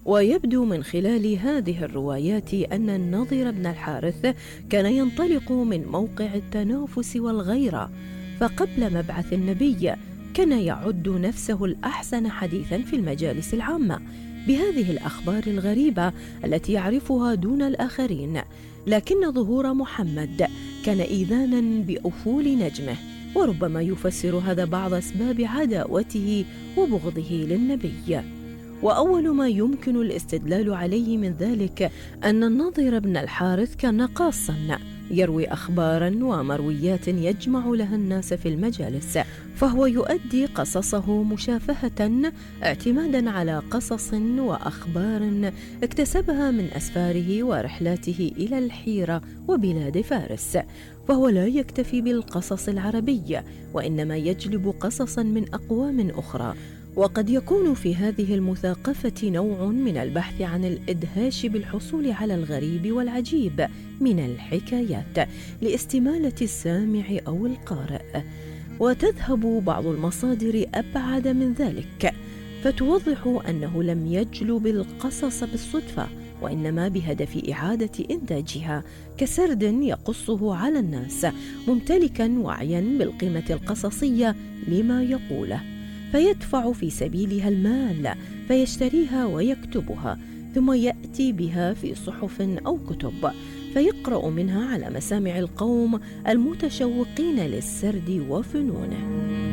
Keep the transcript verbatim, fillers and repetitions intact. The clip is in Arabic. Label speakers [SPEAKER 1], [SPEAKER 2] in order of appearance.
[SPEAKER 1] ويبدو من خلال هذه الروايات أن النضر بن الحارث كان ينطلق من موقع التنافس والغيرة، فقبل مبعث النبي كان يعد نفسه الأحسن حديثا في المجالس العامة بهذه الأخبار الغريبة التي يعرفها دون الآخرين، لكن ظهور محمد كان إذانا بأفول نجمه، وربما يفسر هذا بعض أسباب عداوته وبغضه للنبي. وأول ما يمكن الاستدلال عليه من ذلك أن النضر بن الحارث كان قاصا يروي أخبارا ومرويات يجمع لها الناس في المجالس، فهو يؤدي قصصه مشافهة اعتمادا على قصص وأخبار اكتسبها من أسفاره ورحلاته إلى الحيرة وبلاد فارس، فهو لا يكتفي بالقصص العربية وإنما يجلب قصصا من أقوام أخرى. وقد يكون في هذه المثاقفة نوع من البحث عن الإدهاش بالحصول على الغريب والعجيب من الحكايات لاستمالة السامع أو القارئ. وتذهب بعض المصادر أبعد من ذلك فتوضح أنه لم يجلب القصص بالصدفة، وإنما بهدف إعادة إنتاجها كسرد يقصه على الناس، ممتلكا وعيا بالقيمة القصصية لما يقوله، فيدفع في سبيلها المال فيشتريها ويكتبها، ثم يأتي بها في صحف أو كتب فيقرأ منها على مسامع القوم المتشوقين للسرد وفنونه.